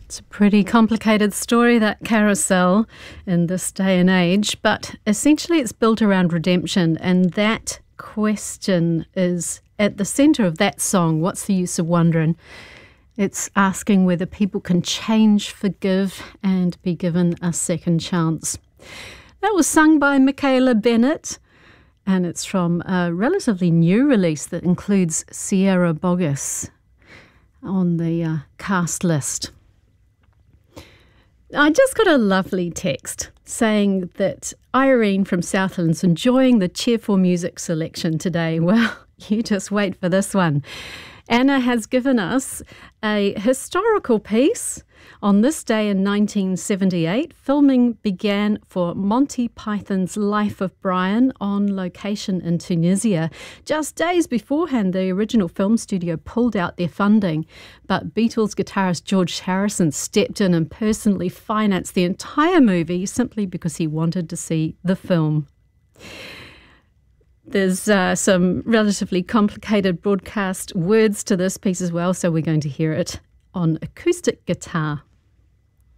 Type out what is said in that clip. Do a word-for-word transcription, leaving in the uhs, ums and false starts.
It's a pretty complicated story, that Carousel, in this day and age, but essentially it's built around redemption, and that question is at the centre of that song, What's the Use of Wondering? It's asking whether people can change, forgive, and be given a second chance. That was sung by Michaela Bennett, and it's from a relatively new release that includes Sierra Boggess on the uh, cast list. I just got a lovely text saying that Irene from Southland's enjoying the cheerful music selection today. Well, you just wait for this one. Anna has given us a historical piece. On this day in nineteen seventy-eight, filming began for Monty Python's Life of Brian on location in Tunisia. Just days beforehand, the original film studio pulled out their funding, but Beatles guitarist George Harrison stepped in and personally financed the entire movie simply because he wanted to see the film. There's uh, some relatively complicated broadcast words to this piece as well, so we're going to hear it on acoustic guitar.